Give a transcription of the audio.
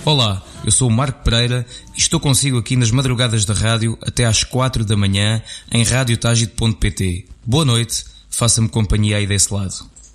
Olá, eu sou o Marco Pereira e estou consigo aqui nas madrugadas da rádio até às 4 da manhã em radiotagite.pt. Boa noite, faça-me companhia aí desse lado.